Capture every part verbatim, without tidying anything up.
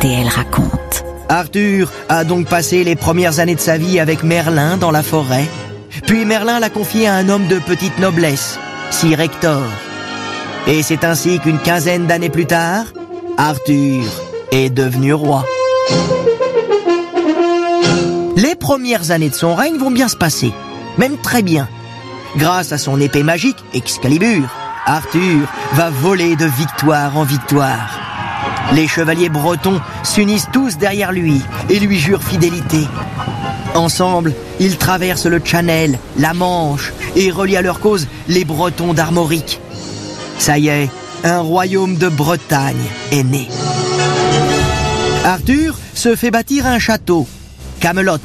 et elle raconte. Arthur a donc passé les premières années de sa vie avec Merlin dans la forêt. Puis Merlin l'a confié à un homme de petite noblesse, Sir Hector. Et c'est ainsi qu'une quinzaine d'années plus tard, Arthur est devenu roi. Les premières années de son règne vont bien se passer, même très bien. Grâce à son épée magique, Excalibur, Arthur va voler de victoire en victoire. Les chevaliers bretons s'unissent tous derrière lui et lui jurent fidélité. Ensemble, ils traversent le Channel, la Manche et relient à leur cause les Bretons d'Armorique. Ça y est, un royaume de Bretagne est né. Arthur se fait bâtir un château, Camelot.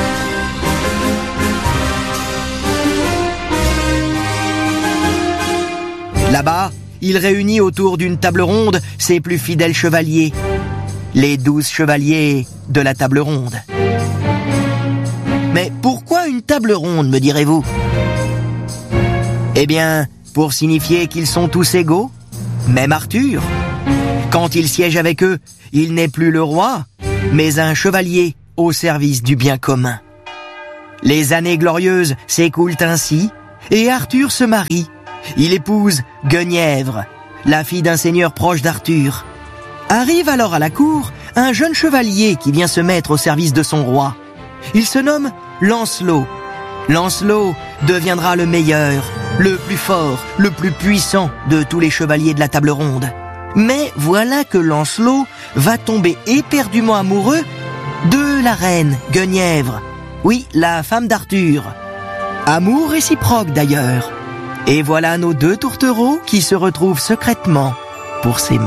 Là-bas, il réunit autour d'une table ronde ses plus fidèles chevaliers, les douze chevaliers de la table ronde. Mais pourquoi une table ronde, me direz-vous? Eh bien, pour signifier qu'ils sont tous égaux, même Arthur. Quand il siège avec eux, il n'est plus le roi, mais un chevalier au service du bien commun. Les années glorieuses s'écoulent ainsi, et Arthur se marie. Il épouse Guenièvre, la fille d'un seigneur proche d'Arthur. Arrive alors à la cour un jeune chevalier qui vient se mettre au service de son roi. Il se nomme Lancelot. Lancelot deviendra le meilleur, le plus fort, le plus puissant de tous les chevaliers de la table ronde. Mais voilà que Lancelot va tomber éperdument amoureux de la reine Guenièvre. Oui, la femme d'Arthur. Amour réciproque d'ailleurs. Et voilà nos deux tourtereaux qui se retrouvent secrètement pour s'aimer.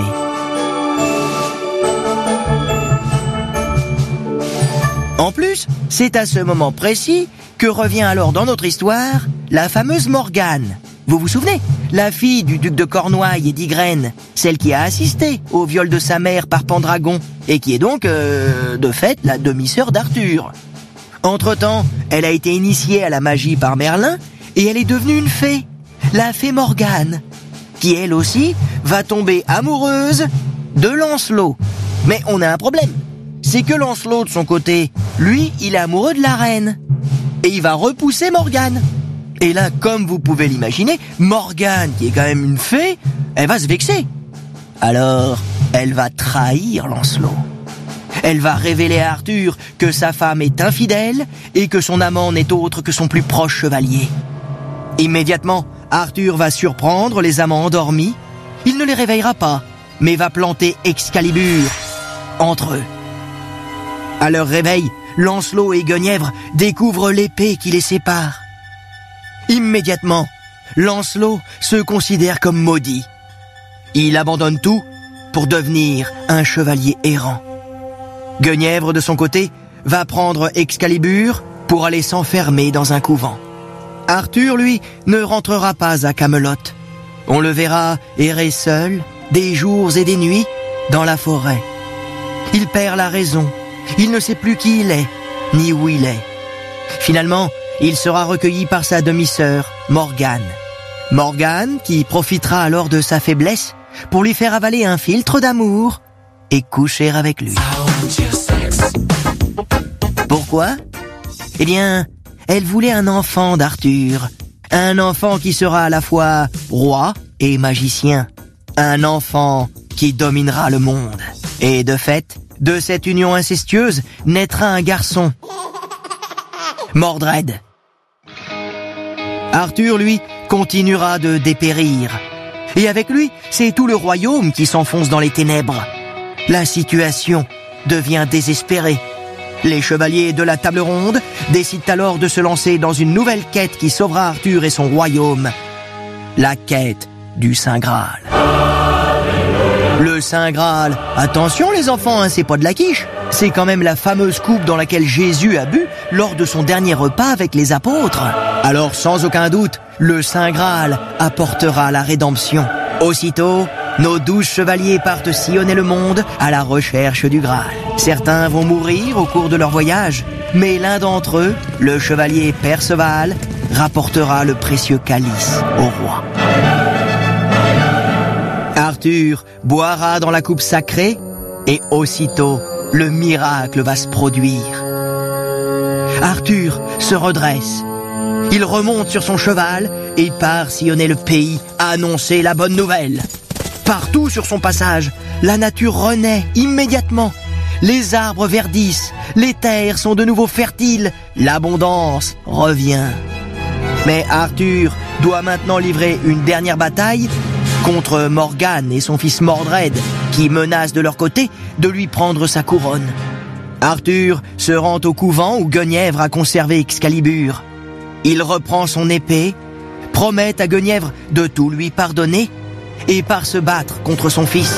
En plus, c'est à ce moment précis que revient alors dans notre histoire la fameuse Morgane. Vous vous souvenez? La fille du duc de Cornouailles et d'Ygraine, celle qui a assisté au viol de sa mère par Pendragon et qui est donc, euh, de fait, la demi-sœur d'Arthur. Entre-temps, elle a été initiée à la magie par Merlin et elle est devenue une fée, la fée Morgane, qui elle aussi va tomber amoureuse de Lancelot. Mais on a un problème, c'est que Lancelot de son côté, lui, il est amoureux de la reine. Et il va repousser Morgane. Et là, comme vous pouvez l'imaginer, Morgane, qui est quand même une fée, elle va se vexer. Alors, elle va trahir Lancelot. Elle va révéler à Arthur que sa femme est infidèle et que son amant n'est autre que son plus proche chevalier. Immédiatement, Arthur va surprendre les amants endormis. Il ne les réveillera pas, mais va planter Excalibur entre eux. À leur réveil, Lancelot et Guenièvre découvrent l'épée qui les sépare. Immédiatement, Lancelot se considère comme maudit. Il abandonne tout pour devenir un chevalier errant. Guenièvre, de son côté, va prendre Excalibur pour aller s'enfermer dans un couvent. Arthur, lui, ne rentrera pas à Camelot. On le verra errer seul, des jours et des nuits, dans la forêt. Il perd la raison. Il ne sait plus qui il est, ni où il est. Finalement, il sera recueilli par sa demi-sœur, Morgane. Morgane, qui profitera alors de sa faiblesse pour lui faire avaler un filtre d'amour et coucher avec lui. Pourquoi? Eh bien, elle voulait un enfant d'Arthur. Un enfant qui sera à la fois roi et magicien. Un enfant qui dominera le monde. Et de fait, de cette union incestueuse naîtra un garçon, Mordred. Arthur, lui, continuera de dépérir. Et avec lui, c'est tout le royaume qui s'enfonce dans les ténèbres. La situation devient désespérée. Les chevaliers de la table ronde décident alors de se lancer dans une nouvelle quête qui sauvera Arthur et son royaume. La quête du Saint Graal. Le Saint Graal, attention les enfants, hein, c'est pas de la quiche. C'est quand même la fameuse coupe dans laquelle Jésus a bu lors de son dernier repas avec les apôtres. Alors sans aucun doute, le Saint Graal apportera la rédemption. Aussitôt, nos douze chevaliers partent sillonner le monde à la recherche du Graal. Certains vont mourir au cours de leur voyage, mais l'un d'entre eux, le chevalier Perceval, rapportera le précieux calice au roi. Arthur boira dans la coupe sacrée Et aussitôt, le miracle va se produire. Arthur se redresse. Il remonte sur son cheval et part sillonner le pays, annoncer la bonne nouvelle. Partout sur son passage, la nature renaît immédiatement. Les arbres verdissent, les terres sont de nouveau fertiles, l'abondance revient. Mais Arthur doit maintenant livrer une dernière bataille contre Morgane et son fils Mordred, qui menacent de leur côté de lui prendre sa couronne. Arthur se rend au couvent où Guenièvre a conservé Excalibur. Il reprend son épée, promet à Guenièvre de tout lui pardonner et part se battre contre son fils.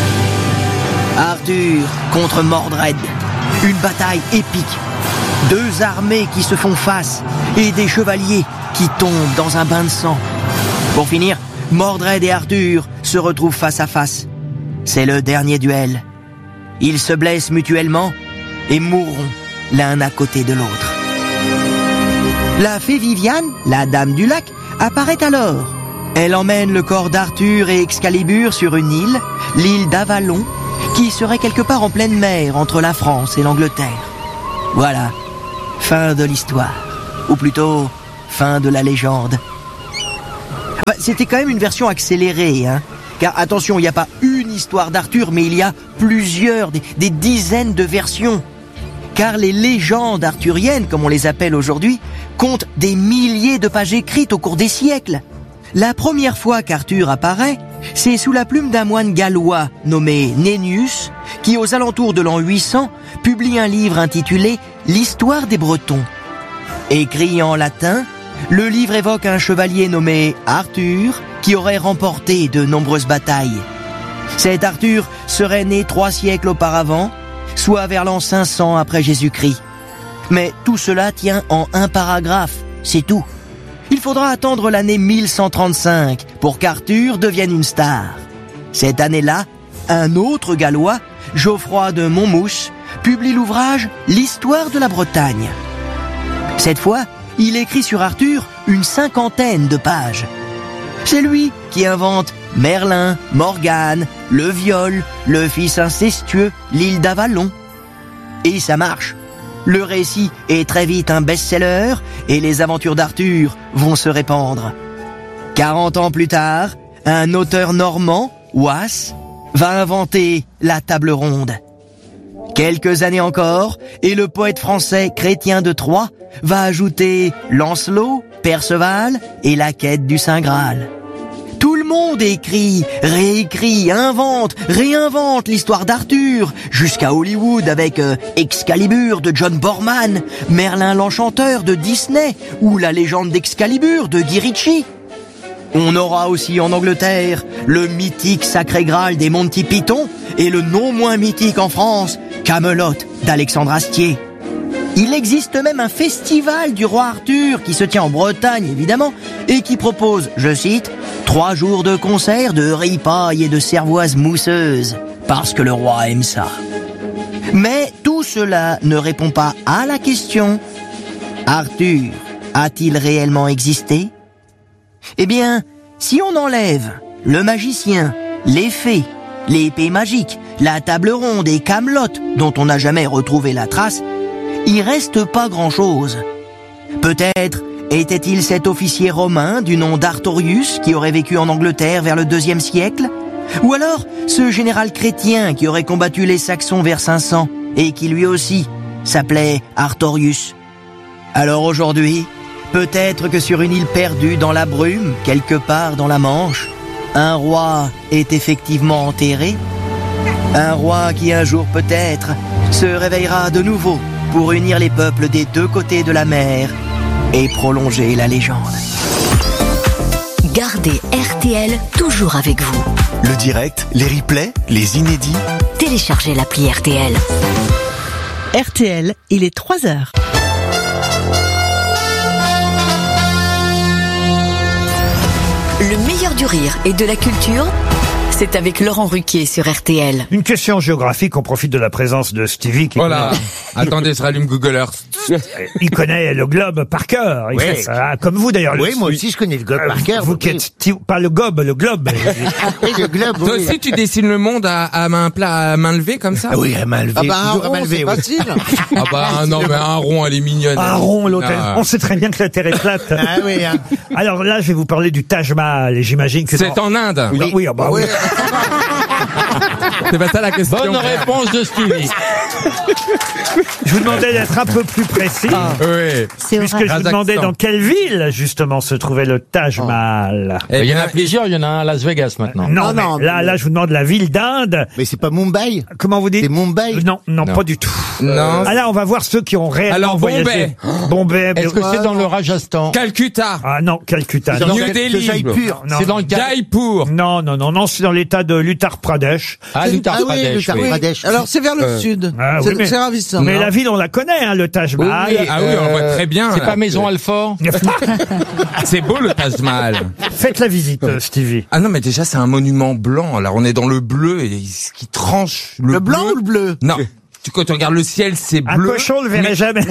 Arthur contre Mordred, une bataille épique. Deux armées qui se font face et des chevaliers qui tombent dans un bain de sang. Pour finir, Mordred et Arthur se retrouvent face à face. C'est le dernier duel. Ils se blessent mutuellement et mourront l'un à côté de l'autre. La fée Viviane, la dame du lac, apparaît alors. Elle emmène le corps d'Arthur et Excalibur sur une île, l'île d'Avalon, qui serait quelque part en pleine mer entre la France et l'Angleterre. Voilà, fin de l'histoire, ou plutôt fin de la légende. Bah, c'était quand même une version accélérée, hein. Car attention, il n'y a pas une histoire d'Arthur, mais il y a plusieurs, des, des dizaines de versions. Car les légendes arthuriennes, comme on les appelle aujourd'hui, comptent des milliers de pages écrites au cours des siècles. La première fois qu'Arthur apparaît, c'est sous la plume d'un moine gallois nommé Nennius, qui aux alentours de l'an huit cents publie un livre intitulé « L'histoire des Bretons ». Écrit en latin, le livre évoque un chevalier nommé Arthur, qui aurait remporté de nombreuses batailles. Cet Arthur serait né trois siècles auparavant, soit vers l'an cinq cents après Jésus-Christ. Mais tout cela tient en un paragraphe, c'est tout. Il faudra attendre l'année mille cent trente-cinq pour qu'Arthur devienne une star. Cette année-là, un autre Gallois, Geoffroy de Monmouth, publie l'ouvrage « L'histoire de la Bretagne ». Cette fois, il écrit sur Arthur une cinquantaine de pages. C'est lui qui invente Merlin, Morgane, le viol, le fils incestueux, l'île d'Avalon. Et ça marche. Le récit est très vite un best-seller et les aventures d'Arthur vont se répandre. Quarante ans plus tard, un auteur normand, Wace, va inventer la table ronde. Quelques années encore, et le poète français Chrétien de Troyes va ajouter Lancelot, Perceval et la quête du Saint Graal. Tout le monde écrit, réécrit, invente, réinvente l'histoire d'Arthur, jusqu'à Hollywood avec euh, Excalibur de John Borman, Merlin l'Enchanteur de Disney ou la légende d'Excalibur de Guy Ritchie. On aura aussi en Angleterre le mythique Sacré Graal des Monty Python et le non moins mythique en France, Camelot d'Alexandre Astier. Il existe même un festival du roi Arthur qui se tient en Bretagne, évidemment, et qui propose, je cite, trois jours de concert de ripaille et de cervoise mousseuse, parce que le roi aime ça. Mais tout cela ne répond pas à la question. Arthur a-t-il réellement existé ? Eh bien, si on enlève le magicien, les fées, l'épée magique, la table ronde et Camelot, dont on n'a jamais retrouvé la trace, il reste pas grand-chose. Peut-être était-il cet officier romain du nom d'Artorius qui aurait vécu en Angleterre vers le deuxième siècle ? Ou alors ce général chrétien qui aurait combattu les Saxons vers cinq cents et qui lui aussi s'appelait Artorius ? Alors aujourd'hui, peut-être que sur une île perdue dans la brume, quelque part dans la Manche, un roi est effectivement enterré. Un roi qui un jour peut-être se réveillera de nouveau pour unir les peuples des deux côtés de la mer et prolonger la légende. Gardez R T L toujours avec vous. Le direct, les replays, les inédits. Téléchargez l'appli R T L. R T L, il est trois heures. Le meilleur du rire et de la culture, C'est avec Laurent Ruquier sur R T L. Une question géographique, on profite de la présence de Stevie qui Voilà. Attendez, je rallume Google Earth. il connaît le globe par cœur. Il Oui. fait ça, comme vous d'ailleurs. Oui, le- moi aussi je connais le globe par cœur. Vous oui. qui êtes sti- pas le gobe, le globe. Oui, le globe, Toi oui. aussi, tu dessines le monde à, à main plat, à main levée comme ça? Ah oui, à main levée. Ah bah un toujours à rond, main levée, c'est oui. facile. Ah bah non, mais un rond, elle est mignonne. Un rond, l'hôtel. Ah. On sait très bien que la Terre est plate. Ah oui, hein. Alors là, je vais vous parler du Taj Mahal et j'imagine que C'est dans- en Inde. Oui, oui, ah bah oui. C'est pas ça la question. Bonne réponse de Stevie. Je vous demandais d'être un peu plus précis. Oui. Puisque je vous Kazakhstan. demandais dans quelle ville, justement, se trouvait le Taj Mahal. Eh Il y en bien, a plusieurs, il y en a un à Las Vegas maintenant. Non, Ah mais non, là, mais- là, je vous demande la ville d'Inde. Mais c'est pas Mumbai. Comment vous dites? C'est Mumbai. Non, non, Non. pas du tout. Non. Ah là, on va voir ceux qui ont réellement Alors, voyagé. Bombay. Bombay. Est-ce que c'est dans le Rajasthan? Calcutta. Ah non, Calcutta. Dans Non, New le- Delhi. le Jaipur. non. C'est dans le cas. Jaipur. Non, non, non, non, c'est dans l'état de l'Uttar Pradesh. Ah, l'Uttar Ah oui, Pradesh, l'Uttar oui. Pradesh. Alors c'est vers le sud. Ah, c'est oui, mais- c'est ravissant. Mais la ville, on la connaît, hein, le Taj Oui, Mahal. oui, Ah oui, on voit très bien. C'est là. pas Maison Alfort? C'est beau le Taj Mahal. Faites la visite, euh, Stevie. Ah non, mais déjà, c'est un monument blanc. Alors, on est dans le bleu et ce qui tranche le, Le blanc bleu. ou le bleu? Non. Tu, quand tu regardes le ciel, c'est Un bleu. cochon le verrait mais, jamais.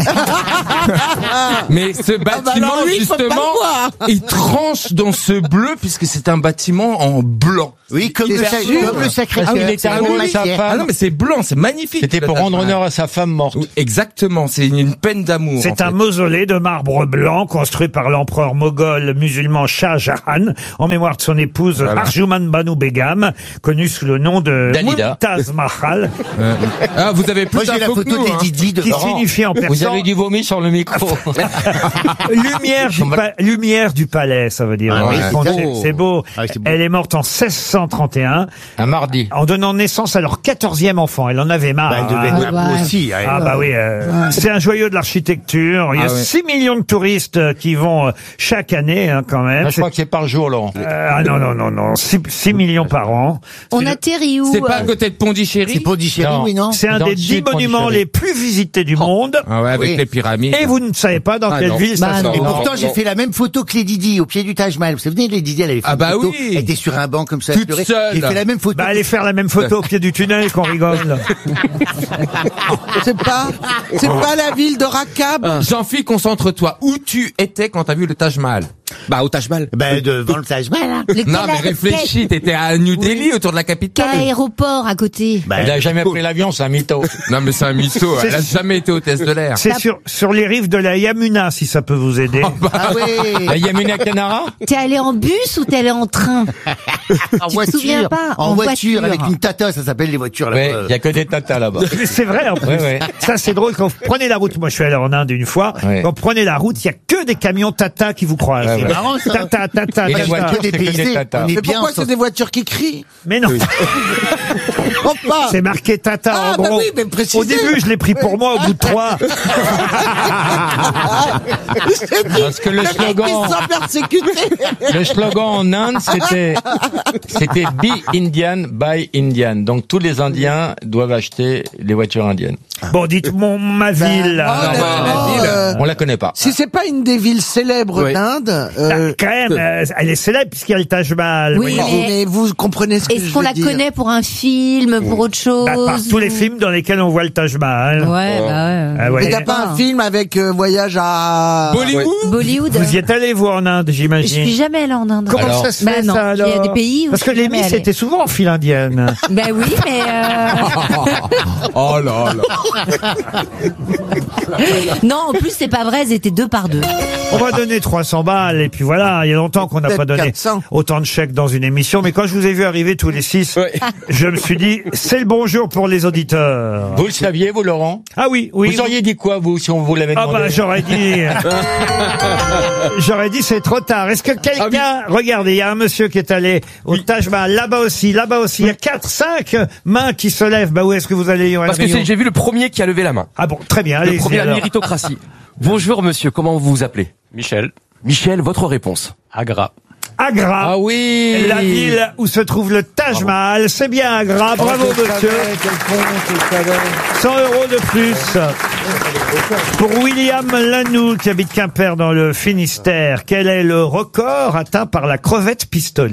mais ce bah bâtiment, alors lui, il peut pas le justement, voir. il tranche dans ce bleu puisque c'est un bâtiment en blanc. Oui, comme C'est le, sac- sûr. comme le sacré Ah oui, cœur. il était c'est un comme oui, la sa pierre. femme. Ah non, mais c'est blanc, c'est magnifique. C'était le pour Taj rendre Mahal. honneur à sa femme morte. Oui, exactement, c'est une, une peine d'amour. C'est en un fait. mausolée de marbre blanc construit par l'empereur moghol musulman Shah Jahan en mémoire de son épouse Voilà. Arjuman Banu Begum, connue sous le nom de Dalida. Mumtaz Mahal, Ah, vous avez plus Moi j'ai la d'infos que photo nous, des hein. Didi de qui Laurent. signifie en Vous persan avez du vomi sur le micro. lumière, du pa- lumière du palais, ça veut dire. Ah Vous oui, vous c'est rendez beau. compte, c'est beau. Ah oui, c'est beau. Elle est morte en seize cent trente et un Un mardi. en donnant naissance à leur quatorzième enfant. Elle en avait marre. Bah, elle devait hein. être là aussi. hein. Ah bah oui, euh, c'est un joyau de l'architecture. Il y a Ah ouais. six millions de touristes euh, qui vont euh, chaque année hein, quand même. Ah, je crois que c'est par jour, Laurent. Euh, ah non, non, non, non, six millions par an. On atterrit où C'est pas à euh côté de Pondichéry? C'est Pondichéry, Non. oui, non? C'est un Dans des le dix sud, monuments Pondichéry. les plus visités du monde. Ah ouais, avec Oui. les pyramides. Et vous ne savez pas dans Ah quelle non. ville ça Bah se non. Et trouve. pourtant, j'ai fait la même photo que Lady Di au pied du Taj Mahal. Vous vous souvenez, Lady Di, elle avait fait Ah une bah photo. oui. Elle était sur un banc comme ça. Toute elle pleurait. seule. J'ai fait la même photo. Bah allez faire la même photo au pied du tunnel qu'on rigole. C'est pas, c'est pas la ville de Rakab. Jean-Philippe, concentre-toi. Où tu étais quand t'as vu le Taj Mahal? Bah, au Taj Mahal. Ben, devant le Taj Mahal, hein. Le- Non, quel mais a- réfléchis, t'étais à New Delhi, autour de la Quel capitale. aéroport à côté? Ben, Il a jamais pris l'avion, c'est un mytho. Non, mais c'est un mytho. Elle a jamais été hôtesse de l'air. C'est sur, sur les rives de la Yamuna, si ça peut vous aider. ah oui. La Yamuna Canara? T'es allé en bus ou t'es allé en train? En Tu te souviens voiture. pas? En En voiture, voiture. avec une Tata, ça s'appelle les voitures, là. Ouais, Euh, il y a que des tatas là-bas. Mais c'est vrai, en plus. Ouais, ouais. Ça, c'est drôle. Quand vous prenez la route, moi, je suis allé en Inde une fois. Ouais. Quand vous prenez la route, il y a que des camions Tata qui vous croisent. Ouais, C'est ouais. marrant, ça. Tata, Tata, Et les Tata. voitures, que des c'est que des paysés. tatas. On est Mais bien pourquoi en- c'est des voitures qui crient? Mais non. Oh, pas. C'est marqué Tata, Ah, en bah gros. oui, mais précisez. Au début, je l'ai pris pour moi, au bout de trois. Parce que le slogan, Ils sont persécutés. le slogan en Inde, c'était, c'était Be Indian, buy Indian. Donc tous les Indiens doivent acheter les voitures indiennes. Bon, dites mon ma ville. Oh, bah, honnêtement, la ville. euh, On la connaît pas. si c'est pas une des villes célèbres Oui. d'Inde, Ah, euh, quand même, euh, elle est célèbre puisqu'il y a le Taj Mahal. Oui, voyez. mais- mais vous comprenez ce que je Est-ce qu'on veux la dire. connaît pour un film, pour autre chose? Bah, par tous les ou- films dans lesquels on voit le Taj Mahal. Ouais, bah ouais. Ah, ouais. Mais t'as pas un film avec euh, voyage à... Bollywood? Bollywood. Vous y êtes allé, vous, en Inde, Je suis j'imagine. jamais allée en Inde. Comment Alors ça se Bah fait, non, ça, il y a alors des pays où Parce je que suis les jamais Miss allée. étaient souvent en file indienne. Ben oui, mais euh... Oh là là. non, en plus c'est pas vrai, elles étaient deux par deux. On va donner trois cents balles, et puis voilà, il y a longtemps qu'on n'a Peut-être pas donné quatre cents. autant de chèques dans une émission, mais quand je vous ai vu arriver tous les six, je me suis dit, c'est le bonjour pour les auditeurs. Vous le saviez, vous, Laurent? Ah oui, oui. Vous auriez dit quoi, vous, si on vous l'avait Ah demandé? bah j'aurais dit, j'aurais dit c'est trop tard. Est-ce que quelqu'un, regardez, il y a un monsieur qui est allé au Taj Mahal, là-bas aussi, là-bas aussi, il y a quatre, cinq mains qui se lèvent. Bah où est-ce que vous allez, Yoann Parce que Rioux c'est- j'ai vu le premier qui a levé la main. Ah bon, très bien, Le allez-y premier, la alors. méritocratie. Bonjour monsieur, comment vous vous appelez? Michel. Michel, votre réponse? Agra. Agra. Ah oui! La ville où se trouve le Taj Mahal, c'est bien Agra. Bravo, monsieur. cent euros de plus. Pour William Lanou, qui habite Quimper dans le Finistère, quel est le record atteint par la crevette pistolet?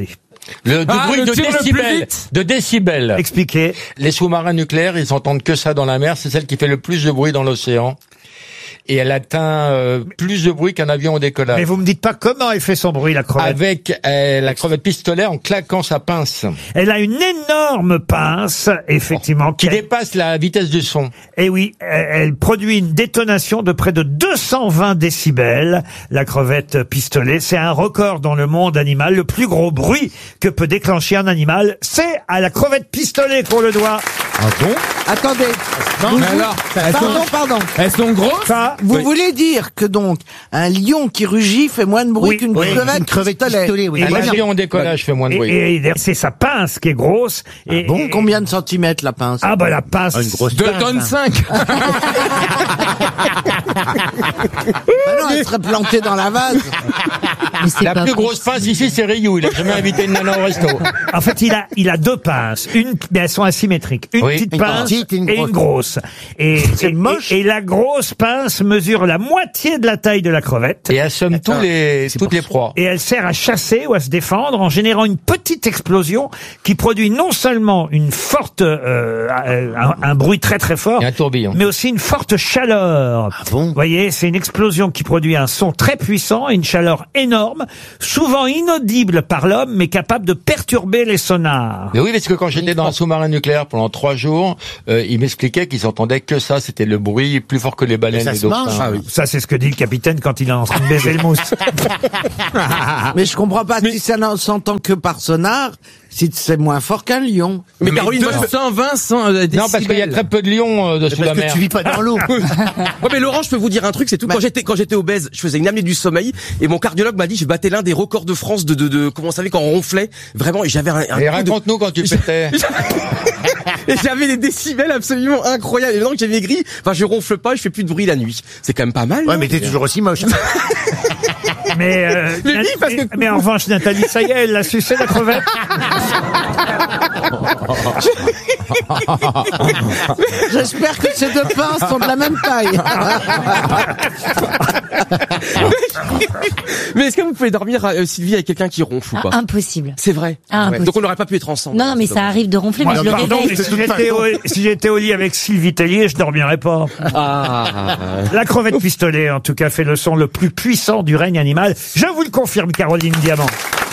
Le, du Ah, bruit le de tire le plus décibels. vite. De décibels. Expliquez. Les sous-marins nucléaires, ils entendent que ça dans la mer. C'est celle qui fait le plus de bruit dans l'océan. Et elle atteint euh, plus de bruit qu'un avion au décollage. Mais vous me dites pas comment elle fait son bruit, la crevette. Avec euh, la crevette pistolet en claquant sa pince. Elle a une énorme pince, effectivement. Qui dépasse la vitesse du son. Et oui, elle, elle produit une détonation de près de deux cent vingt décibels, la crevette pistolet. C'est un record dans le monde animal. Le plus gros bruit que peut déclencher un animal, c'est à la crevette pistolet qu'on le doit. Ah bon? Attendez. Vous- Mais vous- alors, pardon, pardon. Elles sont grosses? Ça, Vous Oui. voulez dire que donc un lion qui rugit fait moins de bruit Oui, qu'une oui, crevette une crevette pistolet. pistolet, oui. Et Un voilà. avion au décollage fait moins de et, bruit. et- et c'est sa pince qui est grosse. Et, Bon, et- combien de centimètres la pince? Ah bah la pince. Une grosse deux pince, tonnes hein. cinq. Ah non, elle serait plantée dans la vase. Mais c'est La pas plus vrai. grosse pince ici, c'est Ryu. Il a jamais invité une nana au resto. En fait, il a, il a deux pinces. Une, mais elles sont asymétriques. Une Oui. petite Une pince petite et une et une grosse. Et, C'est et- moche. Et, et la grosse pince mesure la moitié de la taille de la crevette. Et assomme tous les, toutes les proies. Et elle sert à chasser ou à se défendre en générant une petite explosion qui produit non seulement une forte, euh, un, un bruit très très fort, Et un tourbillon. mais aussi une forte chaleur. Ah bon? Vous voyez, c'est une explosion qui produit un son très puissant et une chaleur énorme, souvent inaudible par l'homme, mais capable de perturber les sonars. Mais oui, parce que quand j'étais dans un sous-marin nucléaire pendant trois jours, euh, il m'expliquait qu'ils entendaient que ça, c'était le bruit plus fort que les baleines ça et se dauphins. mange, ah oui. Ça, c'est ce que dit le capitaine quand il est en train de baiser le mousse. Mais je comprends pas si ça n'en s'entend que par sonar, si c'est moins fort qu'un lion. Mais Caroline, moi, je cent vingt, cent décibels. Non, parce qu'il y a très peu de lions euh, de sous Parce la que mer. tu vis pas dans l'eau. Ouais, mais Laurent, je peux vous dire un truc, c'est tout. Quand j'étais, quand j'étais obèse, je faisais une apnée du sommeil, et mon cardiologue m'a dit, je battais l'un des records de France de, de, de, comment vous savez, quand on ronflait. Vraiment, et j'avais un, un Et coup de- raconte-nous quand tu pétais. Et j'avais des décibels absolument incroyables. Et maintenant que j'ai maigri, enfin, je ronfle pas, je fais plus de bruit la nuit. C'est quand même pas mal. Ouais, non mais t'es toujours aussi moche. Mais, euh, Mais oui, Nat- parce que- mais, mais en revanche, Nathalie, ça y est, elle l'a sucé la crevette. J'espère que ces deux pinces sont de la même taille. Mais est-ce que vous pouvez dormir, euh, Sylvie, avec quelqu'un qui ronfle ou pas? Impossible. C'est vrai. Ah, impossible. Donc on n'aurait pas pu être ensemble. Non, non, mais ça arrive de ronfler, mais Moi, je le pardon, réveille. mais si j'étais au, si j'étais au lit avec Sylvie Tellier, je dormirais pas. Ah. La crevette pistolet, en tout cas, fait le son le plus puissant du règne animal. Je vous le confirme, Caroline Diamant.